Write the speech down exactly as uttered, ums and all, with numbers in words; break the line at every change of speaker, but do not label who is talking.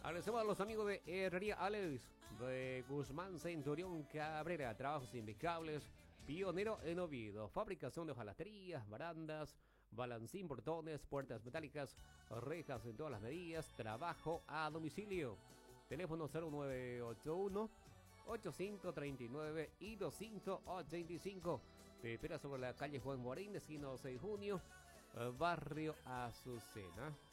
Agradecemos a los amigos de Herrería Alex, de Guzmán Centurión Cabrera, trabajos impecables, pionero en Oviedo, fabricación de hojalaterías, barandas, balancín, portones, puertas metálicas, rejas en todas las medidas, trabajo a domicilio. Teléfono cero nueve ocho uno, ocho cinco tres nueve y dos cinco ocho cinco. Te espera sobre la calle Juan Morín, esquina seis de junio, barrio Azucena.